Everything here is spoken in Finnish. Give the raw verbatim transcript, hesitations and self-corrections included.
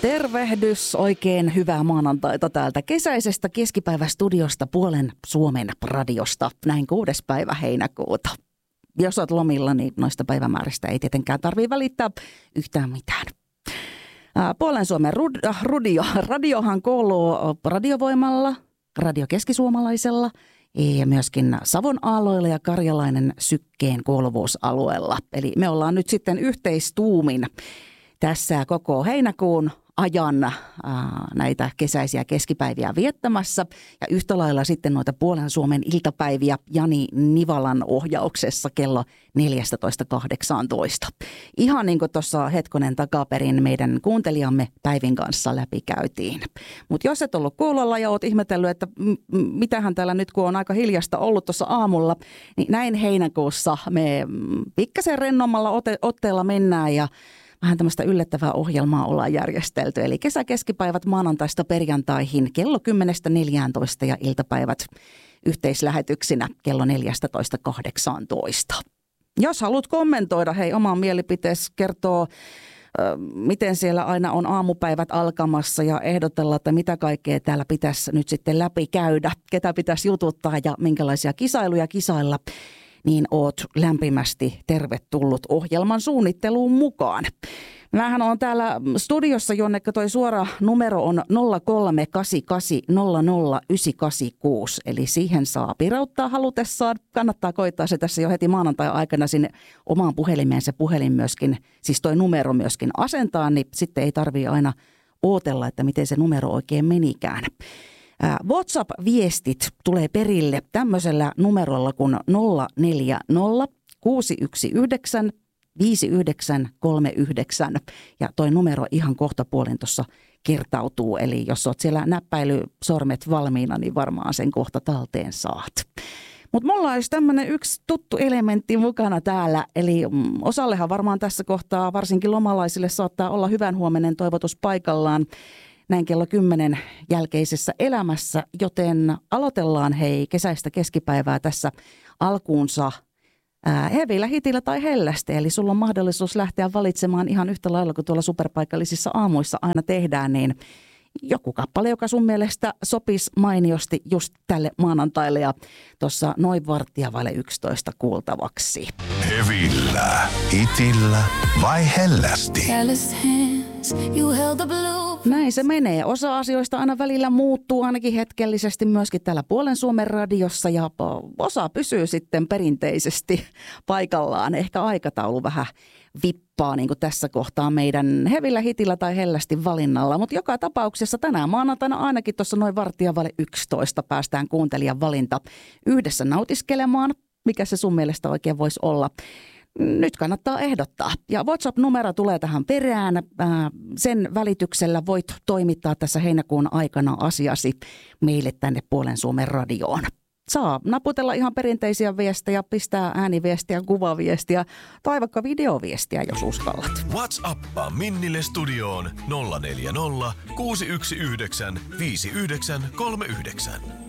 Tervehdys, oikein hyvää maanantaita täältä kesäisestä keskipäivästudiosta Puolen Suomen radiosta, näin kuudes päivä heinäkuuta. Jos olet lomilla, niin noista päivämääristä ei tietenkään tarvitse välittää yhtään mitään. Puolen Suomen rud- rudio, radiohan kuuluu radiovoimalla, radio keskisuomalaisella ja myöskin Savon aalloilla ja Karjalainen Sykkeen kuuluvuusalueella. Eli me ollaan nyt sitten yhteistuumin tässä koko heinäkuun ajan ää, näitä kesäisiä keskipäiviä viettämässä ja yhtä lailla sitten noita Puolen Suomen iltapäiviä Jani Nivalan ohjauksessa kello neljätoista kahdeksantoista. Ihan niin kuin tuossa hetkonen takaperin meidän kuuntelijamme Päivin kanssa läpikäytiin. Mutta jos et ollut kuulolla ja oot ihmetellyt, että m- mitähän täällä nyt kun on aika hiljasta ollut tuossa aamulla, niin näin heinäkuussa me pikkasen rennommalla ote- otteella mennään ja vähän tämmöistä yllättävää ohjelmaa ollaan järjestelty. Eli kesäkeskipäivät maanantaista perjantaihin kello kymmenestä neljääntoista ja iltapäivät yhteislähetyksinä kello neljätoista kahdeksantoista. Jos haluat kommentoida, hei oman mielipiteesi kertoo, miten siellä aina on aamupäivät alkamassa ja ehdotella, että mitä kaikkea täällä pitäisi nyt sitten läpikäydä, ketä pitäisi jututtaa ja minkälaisia kisailuja kisailla, niin oot lämpimästi tervetullut ohjelman suunnitteluun mukaan. Mähän on täällä studiossa, jonnekka toi suora numero on nolla kolme kahdeksan kahdeksan nolla nolla yhdeksän kahdeksan kuusi. Eli siihen saa pirauttaa halutessaan. Kannattaa koittaa se tässä jo heti maanantai-aikana sinne omaan puhelimeen se puhelin myöskin, siis toi numero myöskin asentaa, niin sitten ei tarvitse aina ootella, että miten se numero oikein menikään. WhatsApp-viestit tulee perille tämmöisellä numerolla kuin nolla neljä nolla kuusi yksi yhdeksän viisi yhdeksän kolme yhdeksän ja toi numero ihan kohta puolin tuossa kertautuu. Eli jos oot siellä näppäilysormet valmiina, niin varmaan sen kohta talteen saat. Mutta mulla olisi tämmöinen yksi tuttu elementti mukana täällä, eli osallehan varmaan tässä kohtaa varsinkin lomalaisille saattaa olla hyvän huomenen toivotus paikallaan näin kello kymmenen jälkeisessä elämässä, joten aloitellaan hei kesäistä keskipäivää tässä alkuunsa ää, hevillä, hitillä tai hellästi. Eli sulla on mahdollisuus lähteä valitsemaan ihan yhtä lailla kuin tuolla superpaikallisissa aamuissa aina tehdään, niin joku kappale, joka sun mielestä sopisi mainiosti just tälle maanantaille ja tuossa noin varttia vaille yksitoista kuultavaksi. Hevillä, hitillä vai hellästi? Näin se menee. Osa asioista aina välillä muuttuu ainakin hetkellisesti myöskin täällä Puolen Suomen radiossa ja osa pysyy sitten perinteisesti paikallaan. Ehkä aikataulu vähän vippaa niin kuin tässä kohtaa meidän hevillä, hitillä tai hellästi valinnalla. Mutta joka tapauksessa tänään maanantaina ainakin tuossa noin varttia vaille yksitoista päästään kuuntelijan valinta yhdessä nautiskelemaan. Mikä se sun mielestä oikein voisi olla? Nyt kannattaa ehdottaa. Ja WhatsApp-numero tulee tähän perään. Sen välityksellä voit toimittaa tässä heinäkuun aikana asiasi meille tänne Puolen Suomen radioon. Saa naputella ihan perinteisiä viestejä, pistää ääniviestiä, kuvaviestiä tai vaikka videoviestiä, jos uskallat. WhatsAppaa Minnille studioon nolla neljä nolla kuusi yksi yhdeksän viisi yhdeksän kolme yhdeksän.